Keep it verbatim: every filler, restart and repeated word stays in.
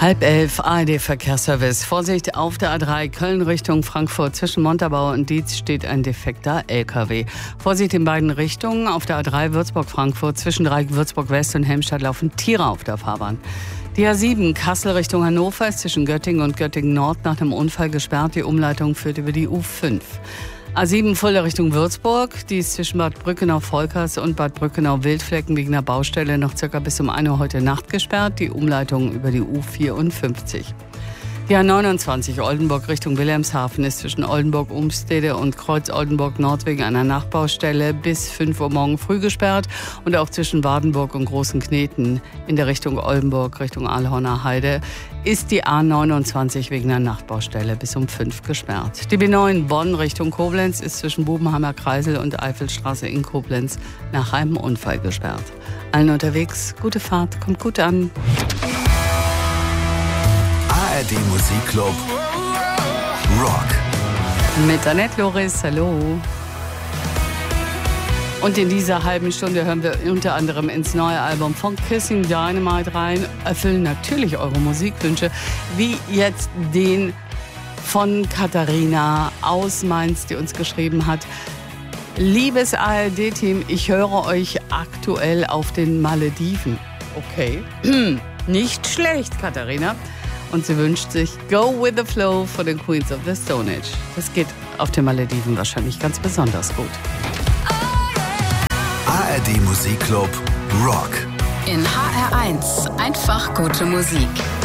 Halb elf, A R D-Verkehrsservice. Vorsicht auf der A drei Köln Richtung Frankfurt. Zwischen Montabaur und Dietz steht ein defekter L K W. Vorsicht in beiden Richtungen. Auf der A drei Würzburg-Frankfurt. Zwischen Dreieck Würzburg-West und Helmstadt laufen Tiere auf der Fahrbahn. Die A sieben Kassel Richtung Hannover ist zwischen Göttingen und Göttingen-Nord nach einem Unfall gesperrt. Die Umleitung führt über die U fünf. A sieben Fulda Richtung Würzburg. Die ist zwischen Bad Brückenau-Volkers und Bad Brückenau-Wildflecken wegen einer Baustelle noch circa bis um ein Uhr heute Nacht gesperrt. Die Umleitung über die U vierundfünfzig. Die A neunundzwanzig Oldenburg Richtung Wilhelmshaven ist zwischen Oldenburg-Umstede und Kreuz-Oldenburg-Nord wegen einer Nachbaustelle bis fünf Uhr morgen früh gesperrt. Und auch zwischen Wardenburg und Großen Kneten in der Richtung Oldenburg Richtung Aalhorner Heide ist die A neunundzwanzig wegen einer Nachbaustelle bis um fünf gesperrt. Die B neun Bonn Richtung Koblenz ist zwischen Bubenheimer Kreisel und Eifelstraße in Koblenz nach einem Unfall gesperrt. Allen unterwegs, gute Fahrt, kommt gut an. A R D Musikclub Rock. Mit Annette Loris, hallo. Und in dieser halben Stunde hören wir unter anderem ins neue Album von Kissing Dynamite rein, erfüllen natürlich eure Musikwünsche, wie jetzt den von Katharina aus Mainz, die uns geschrieben hat: Liebes A R D-Team, ich höre euch aktuell auf den Malediven. Okay, nicht schlecht, Katharina. Und sie wünscht sich Go With The Flow von den Queens of the Stone Age. Das geht auf den Malediven wahrscheinlich ganz besonders gut. A R D Musikclub Rock. In H R eins einfach gute Musik.